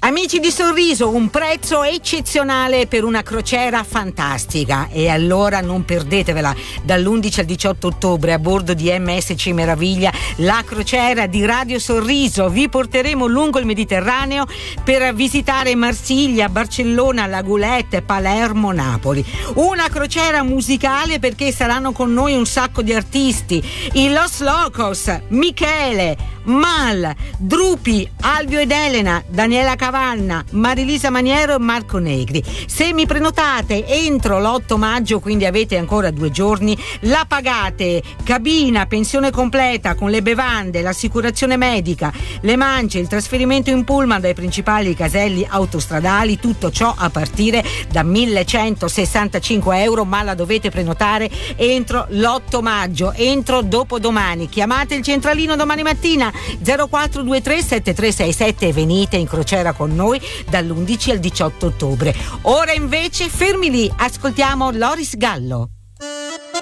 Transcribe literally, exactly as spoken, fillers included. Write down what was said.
Amici di Sorriso, un prezzo eccezionale per una crociera fantastica, e allora non perdetevela. Dall'undici al diciotto ottobre a bordo di M S C Meraviglia, la crociera di Radio Sorriso. Vi porteremo lungo il Mediterraneo per visitare Marsiglia, Barcellona, La Goulette, Palermo, Napoli. Una crociera musicale perché saranno con noi un sacco di artisti: i Los Locos, Michele, Mal, Drupi, Alvio ed Elena, Daniela Cavanna, Marilisa Maniero e Marco Negri. Se mi prenotate entro l'otto maggio, quindi avete ancora due giorni, la pagate cabina, pensione completa con le bevande, l'assicurazione medica, le mance, il trasferimento in pullman dai principali caselli autostradali, tutto ciò a partire da millecentosessantacinque euro, ma la dovete prenotare entro l'otto maggio, entro dopodomani. Chiamate il centralino domani mattina zero quattro due tre sette tre sei sette e venite in crociera con noi dall'undici al diciotto ottobre. Ora invece fermi lì, ascoltiamo Loris Gallo.